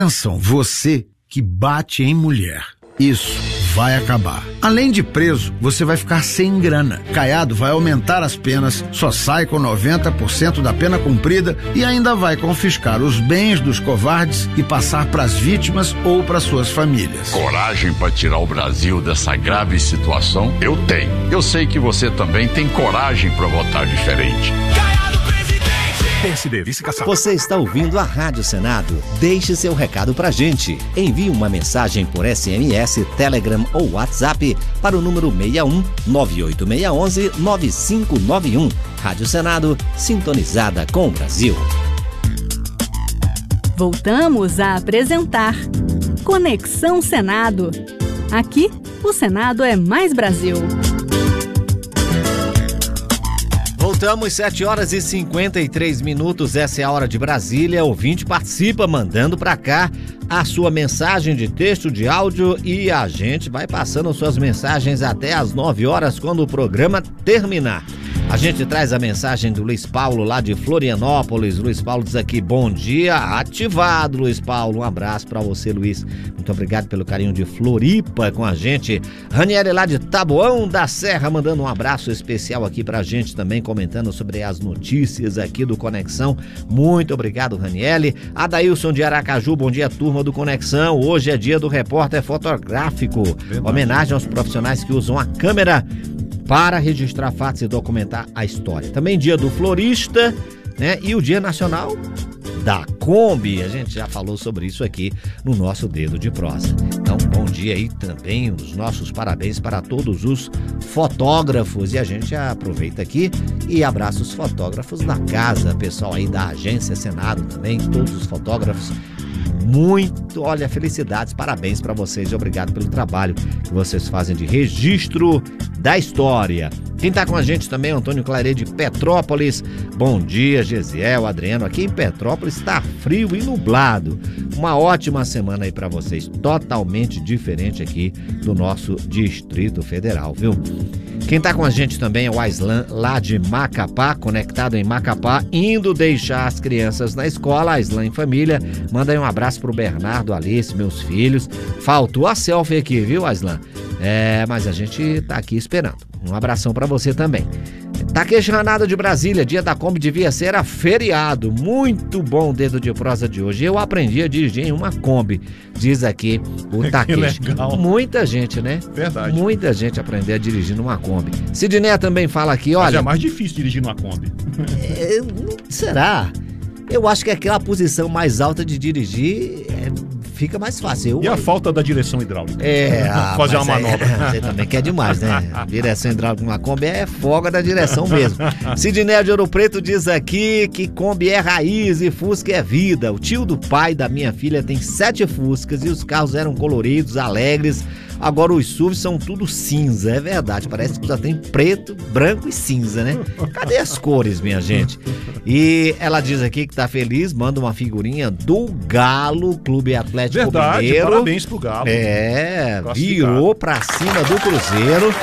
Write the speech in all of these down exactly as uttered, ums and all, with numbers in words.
Atenção, você que bate em mulher. Isso vai acabar. Além de preso, você vai ficar sem grana. Caiado vai aumentar as penas, só sai com noventa por cento da pena cumprida e ainda vai confiscar os bens dos covardes e passar para as vítimas ou para suas famílias. Coragem para tirar o Brasil dessa grave situação? Eu tenho. Eu sei que você também tem coragem para votar diferente. P S D, vice-caçado. Você está ouvindo a Rádio Senado? Deixe seu recado pra gente. Envie uma mensagem por S M S, Telegram ou WhatsApp para o número seis um nove oito seis um um nove cinco nove um. Rádio Senado, sintonizada com o Brasil. Voltamos a apresentar Conexão Senado. Aqui, o Senado é mais Brasil. Voltamos, sete horas e cinquenta e três minutos, essa é a hora de Brasília. Ouvinte participa mandando pra cá a sua mensagem de texto, de áudio, e a gente vai passando suas mensagens até às nove horas, quando o programa terminar. A gente traz a mensagem do Luiz Paulo lá de Florianópolis. Luiz Paulo diz aqui: bom dia, ativado, Luiz Paulo. Um abraço pra você, Luiz. Muito obrigado pelo carinho de Floripa com a gente. Raniele lá de Taboão da Serra mandando um abraço especial aqui pra gente também, comentando sobre as notícias aqui do Conexão. Muito obrigado, Raniele. Adailson de Aracaju, bom dia, turma do Conexão. Hoje é dia do repórter fotográfico. Verdade. Homenagem aos profissionais que usam a câmera para registrar fatos e documentar a história. Também dia do florista, né? E o dia nacional da Kombi. A gente já falou sobre isso aqui no nosso Dedo de Prosa. Então, bom dia aí também, os nossos parabéns para todos os fotógrafos. E a gente aproveita aqui e abraça os fotógrafos da casa, pessoal aí da Agência Senado também, todos os fotógrafos. Muito, olha, felicidades, parabéns para vocês e obrigado pelo trabalho que vocês fazem de registro da história. Quem tá com a gente também é o Antônio Claret de Petrópolis. Bom dia, Gesiel, Adriano. Aqui em Petrópolis tá frio e nublado. Uma ótima semana aí para vocês, totalmente diferente aqui do nosso Distrito Federal, viu? Quem tá com a gente também é o Aislan, lá de Macapá, conectado em Macapá, indo deixar as crianças na escola. Aislan em família, manda aí um abraço pro Bernardo, Alice, meus filhos. Faltou a selfie aqui, viu, Aislan? É, mas a gente tá aqui esperando. Um abração pra você também. Takeshi Hanada de Brasília, dia da Kombi devia ser a feriado. Muito bom o Dedo de Prosa de hoje. Eu aprendi a dirigir em uma Kombi, diz aqui o Takeshi. Muita gente, né? Verdade. Muita gente aprendeu a dirigir numa Kombi. Sidney também fala aqui, olha... Mas é mais difícil dirigir numa Kombi. É, será? Eu acho que aquela posição mais alta de dirigir é, fica mais fácil. Eu, e a falta da direção hidráulica? É, ah, fazer uma manobra. É, você também quer demais, né? A direção hidráulica numa Kombi é folga da direção mesmo. Sidney de Ouro Preto diz aqui que Kombi é raiz e Fusca é vida. O tio do pai da minha filha tem sete Fuscas e os carros eram coloridos, alegres. Agora os S U Vs são tudo cinza, é verdade. Parece que só tem preto, branco e cinza, né? Cadê as cores, minha gente? E ela diz aqui que tá feliz, manda uma figurinha do Galo, Clube Atlético verdade, Mineiro. Parabéns pro Galo. É, virou pra cima do Cruzeiro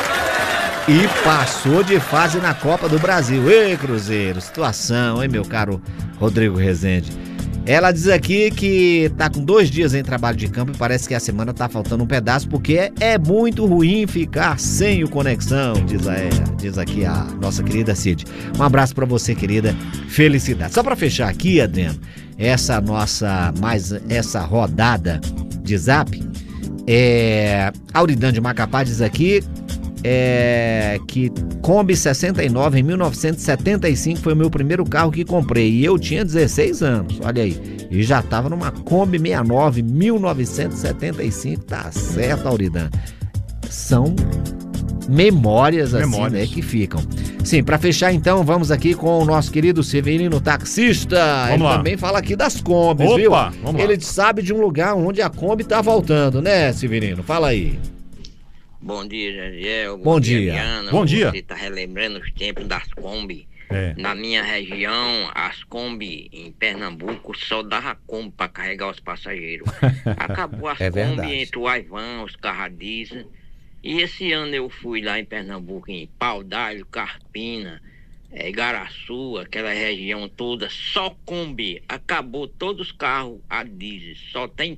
e passou de fase na Copa do Brasil. Ei, Cruzeiro, situação, hein, meu caro Rodrigo Rezende? Ela diz aqui que tá com dois dias em trabalho de campo e parece que a semana tá faltando um pedaço porque é, é muito ruim ficar sem o Conexão, diz, a, diz aqui a nossa querida Cid. Um abraço pra você, querida, felicidade. Só pra fechar aqui, Adriano, essa nossa, mais essa rodada de zap, é, Auridan de Macapá diz aqui é, que Kombi sessenta e nove em mil novecentos e setenta e cinco foi o meu primeiro carro que comprei e eu tinha dezesseis anos, olha aí, e já tava numa Kombi sessenta e nove mil novecentos e setenta e cinco, tá certo, Auridan, são memórias assim, memórias, né, que ficam. Sim, pra fechar então, vamos aqui com o nosso querido Severino taxista. Vamos Ele lá. Também fala aqui das Kombis, Opa, viu? Vamos Ele lá. Sabe de um lugar onde a Kombi tá voltando, né, Severino? Fala aí. Bom dia, Jaziel. Bom, bom dia, dia. Diana. Bom dia. Você tá relembrando os tempos das Kombi. É. Na minha região, as Kombi em Pernambuco só dava Kombi para carregar os passageiros. Acabou as é Kombi verdade. entre o Aivan, os carros. E esse ano eu fui lá em Pernambuco, em Pau d'Alho, Carpina, é, Igaraçu, aquela região toda, só Kombi. Acabou todos os carros a diesel, só tem